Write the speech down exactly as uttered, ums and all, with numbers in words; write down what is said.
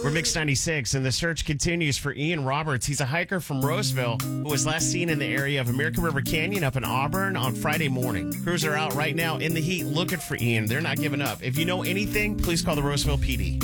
We're Mix ninety-six, and the search continues for Ian Roberts. He's a hiker from Roseville who was last seen in the area of American River Canyon up in Auburn on Friday morning. Crews are out right now in the heat looking for Ian. They're not giving up. If you know anything, please call the Roseville P D.